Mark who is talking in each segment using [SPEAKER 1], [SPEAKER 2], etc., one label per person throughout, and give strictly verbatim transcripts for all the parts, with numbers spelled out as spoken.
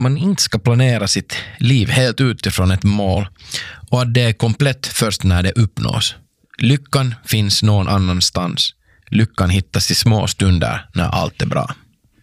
[SPEAKER 1] man inte ska planera sitt liv helt utifrån ett mål och att det är komplett först när det uppnås. Lyckan finns någon annanstans. Lyckan hittas i små stunder när allt är bra.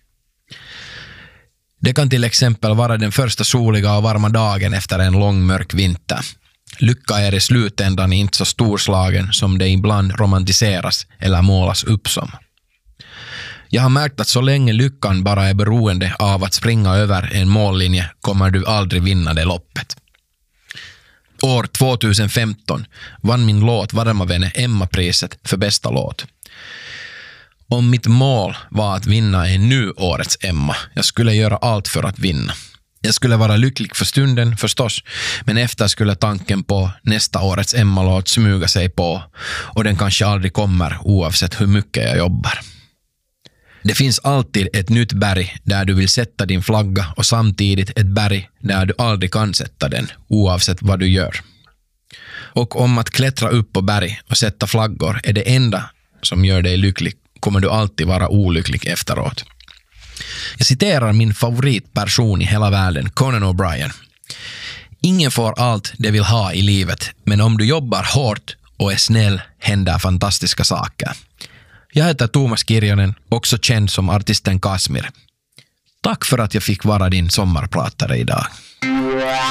[SPEAKER 1] Det kan till exempel vara den första soliga och varma dagen efter en lång mörk vinter. Lycka är i slutändan inte så storslagen som det ibland romantiseras eller målas upp som. Jag har märkt att så länge lyckan bara är beroende av att springa över en mållinje kommer du aldrig vinna det loppet. År tjugohundrafemton vann min låt Varma vänner Emma-priset för bästa låt. Om mitt mål var att vinna en nu årets Emma, jag skulle göra allt för att vinna. Jag skulle vara lycklig för stunden förstås, men efter skulle tanken på nästa årets Emma-låt smyga sig på och den kanske aldrig kommer oavsett hur mycket jag jobbar. Det finns alltid ett nytt berg där du vill sätta din flagga och samtidigt ett berg där du aldrig kan sätta den oavsett vad du gör. Och om att klättra upp på berg och sätta flaggor är det enda som gör dig lycklig kommer du alltid vara olycklig efteråt. Jag citerar min favoritperson i hela världen, Conan O'Brien. Ingen får allt de vill ha i livet, men om du jobbar hårt och är snäll händer fantastiska saker. Jag heter Thomas Kirjonen, också känd som artisten Kasmir. Tack för att jag fick vara din sommarpratare idag.